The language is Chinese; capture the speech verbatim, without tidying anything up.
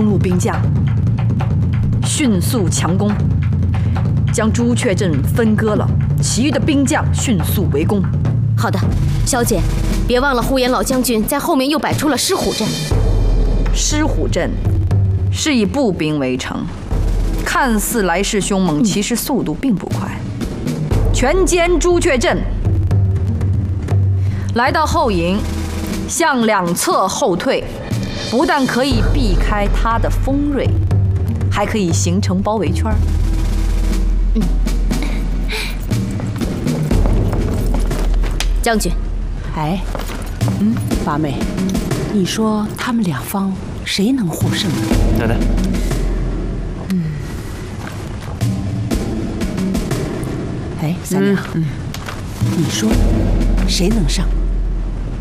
中路兵将，迅速强攻，将朱雀镇分割了，其余的兵将迅速围攻。 好的，小姐，别忘了呼延老将军在后面又摆出了狮虎阵。 狮虎阵是以步兵围城，看似来势凶猛，其实速度并不快。全歼朱雀阵，来到后营，向两侧后退，不但可以避开他的锋锐，还可以形成包围圈。 嗯，将军， 哎，嗯，八妹，你说他们两方谁能获胜呢？ 奶奶， 嗯，哎，三娘，嗯，你说谁能胜？